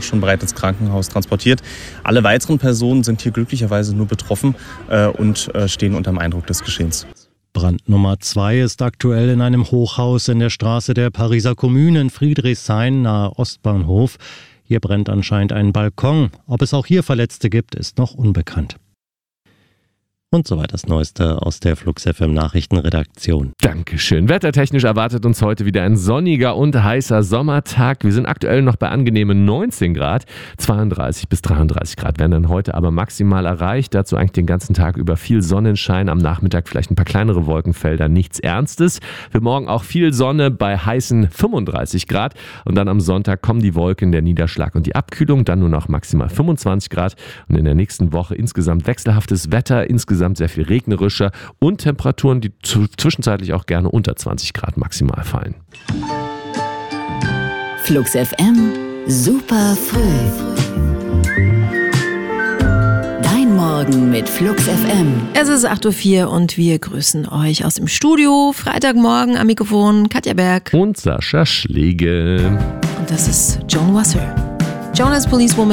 schon bereits ins Krankenhaus transportiert. Alle weiteren Personen sind hier glücklicherweise nur betroffen und stehen unter dem Eindruck des Geschehens. Brand Nummer 2 ist aktuell in einem Hochhaus in der Straße der Pariser Kommune in Friedrichshain nahe Ostbahnhof. Hier brennt anscheinend ein Balkon. Ob es auch hier Verletzte gibt, ist noch unbekannt. Und soweit das Neueste aus der Flux FM Nachrichtenredaktion. Dankeschön. Wettertechnisch erwartet uns heute wieder ein sonniger und heißer Sommertag. Wir sind aktuell noch bei angenehmen 19 Grad. 32 bis 33 Grad werden dann heute aber maximal erreicht. Dazu eigentlich den ganzen Tag über viel Sonnenschein. Am Nachmittag vielleicht ein paar kleinere Wolkenfelder. Nichts Ernstes. Für morgen auch viel Sonne bei heißen 35 Grad. Und dann am Sonntag kommen die Wolken, der Niederschlag und die Abkühlung. Dann nur noch maximal 25 Grad. Und in der nächsten Woche insgesamt wechselhaftes Wetter. Insgesamt sehr viel regnerischer und Temperaturen, die zwischenzeitlich auch gerne unter 20 Grad maximal fallen. Flux FM, super früh. Dein Morgen mit Flux FM. Es ist 8.04 Uhr und wir grüßen euch aus dem Studio. Freitagmorgen am Mikrofon Katja Berg. Und Sascha Schlegel. Und das ist Joan Wasser. Joan als Policewoman.